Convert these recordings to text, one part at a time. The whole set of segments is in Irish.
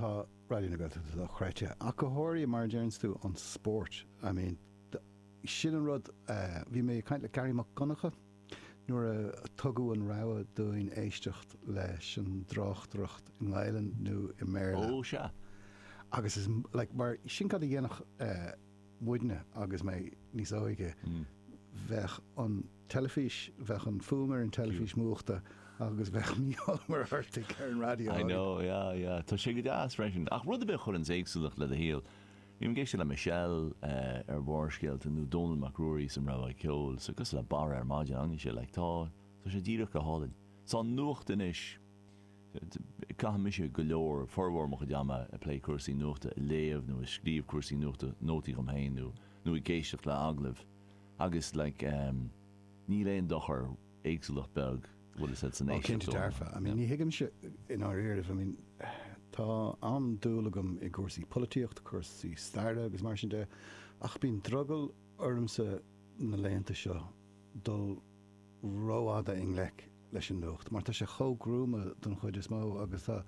tá radio na Gaeltachta tá chreite. A go háirí mar dearns tú an sport. I mean, sin an rud, bhí mé caint le Gary McConaughey, nuair a tugadh an rogha doin éisteacht leis an dráchtrucht in Gailen nó i Maryland. Oh, se. Agus is, like, mar sin cad a dhéanach muidne agus mé níos óige bheith an telefís, bheith an fúmar an telefís múachta agus bheith míol mar hartig ar an radio. I know, yeah. Tá sé go deas freisin. Ach rud a bheith chur an éagsúlacht le a héal. Bhím géiste le Michelle ar bhárscéalt nó Donald McRory san ra ceol, so gus le bar ar máide an sé le tá sé díreach go hálainn. Tá nuachtain is Caithim mise go leor forhór mo go deama a play cuasaí nuachta léamh nó a scríomh cuasaí nuachta nótaí go mhéin nó i géisteach le aglah agus like ní léon dochar éagsúlacht beg bhfuil is san éisiú darfa. I mean, ní hiigim se in our éireamh, I mean, tá an dúlagam i gcuasaí políocht, cuasaí stairde agus mar sin de, ach bín drogel ormsa na léanta seo dul róáda in lech leis an nuacht. Mar tá sé chógrúma don chuid is mó agus tá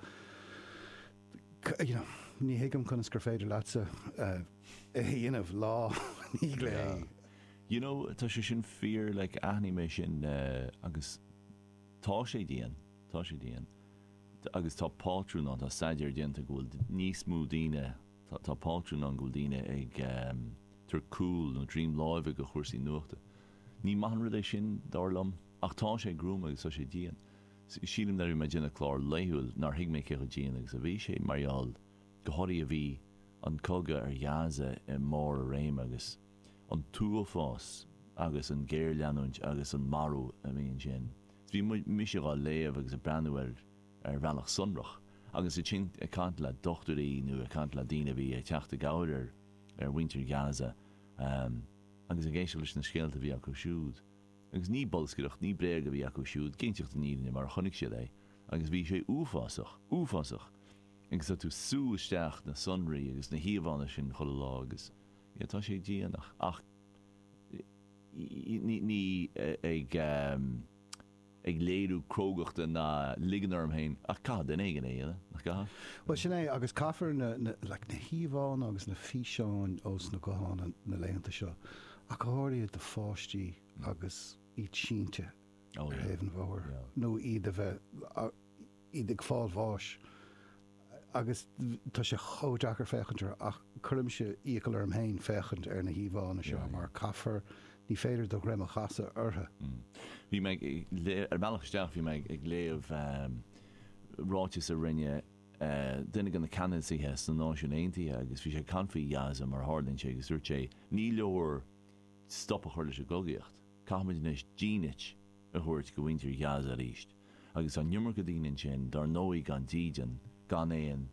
ní hiigim chun gur féidir lása dhéanamh lá ní lé. You know, tá sé sin fear like aithní sin agus tá sé díon agus tá pátrún an tá saidir dianta ghfuil níos mú daoine tá pátrún an ghfuil daoine ag tar cool nó dream live go chuirsaí nuachta. Ní maihan rud é sin darlam ach tá sé grúma agus tá sé díon. Sílim darí me dina chlár léúil nar hiig mé cecha díon agus a bhí sé marial go háirí a bhí an coga ar jaasa i mór a réim agus an túafás agus an géir leanúint agus an marú a bhíon sin. Bhí mise gá léamh agus a breanú ar bhealach sunrach agus i tint a cant le dochtarí nó a cant le daoine bhí ag teachta gáir ar winter Gaza agus a géisi leis na scéalta bhí acu siúd. Agus ní bolscoireacht, ní bréag a bhí acu siúd, cinteachta níine mar chonig siad é. Agus bhí sé úfásach. Agus a tú súisteach na sunraí agus na híomhána sin chola lá agus tá sé díanach ach ní ag léirú crógachta na liganar am hain ach cad in éigen é nach gath? Well sin é agus caafar na híomháin agus na físeáin os na goháin na léanta seo a go háirí de fáistí agus iad sínte éhan bhór nó iad a bheith iad ag fáil bháis agus tá sé chódeachar féchantar ach chuim se íocail am hain féchant ar na híomháin seo mar caafar ní féidir do raibh a chaasa ortha. Bhí me ar bailachsteach bhí me ag léamh ráitis a rinne duine gan na Canadaithe san náisiúnaontaithe agus bhí sé canfaí jaasa mar hálinn sé agus dúirt sé ní leor stop a chuir leis a gogaíocht. Caithmuid is díanait a thuirt go bhaintear jaasa ríist. Agus an numar go dtíanaan sin dar nóí gan dían gan éon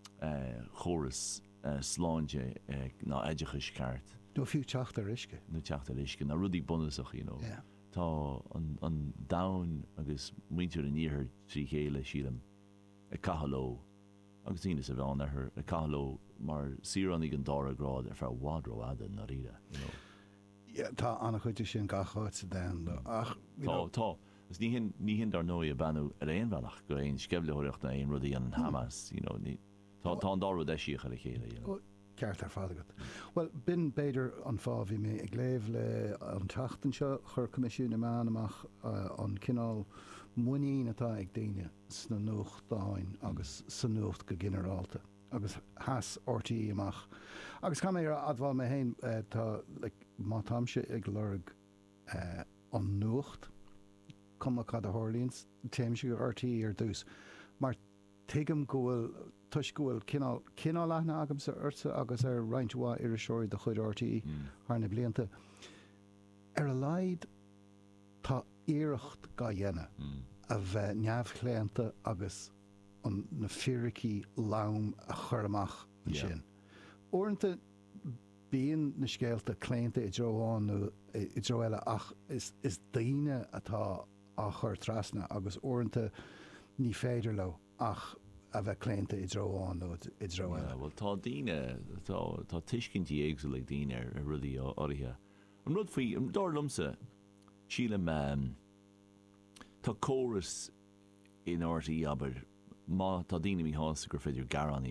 chóras sláinte ná éidechas ceart. No fiú teachta risce. No teachta risce, na rudí bonusach, you know. Yeah. Tá an dain agus muintear an íhir trí chéile sílam a cahaló agus tíine sa bheán ar a cahaló mar síranig an dára grád ar fear wádro ada na ríide, you know. Yeah, tá anna chuide sin gachaid sa dain. Tá. Is ní hin dar nóí a banú ar éon bhealach go éon scebleóireacht na éon rudí an Hamas, you know. Tá an dára deisiach a chéile, you know. Ceart ar fádagat. Well, bin beidir an fábhí mé ag léamh le an tachtan seo chur comisiún amán amach an cinál muín atá ag daine sna nuachtáin agus san nuacht go generálta agus has ortaí amach. Agus cha mé ar adbháil mé hain tá má tamse ag lorg an nuacht cuma cad a hálíns téimse gur ortaí ar dús. Mar tuigim gohfuil tuis gohfuil cinál leithna agam sa ursa agus ar reinintá ar a seoir de chuid ortaí thna blianta. Ar a laid tá iirecht ga dhéine a bheith neamhchléanta agus an na fíricí lám a chur amach sin. Uaireanta bíon na scéalta cléanta i dtroháin nó i dtro eile ach is daoine atá a chur trasna agus uaireanta ní féidir le ach a bheith cléanta i dtroháin nó i dtro eile. Well, tá daoine tá tuiscintí éagsúil ag daoine ar rudí áirithe. An rud faoi an dár lumsa sílam tá córas in áirtaí aber má tá daoine mí hása gur féidir garán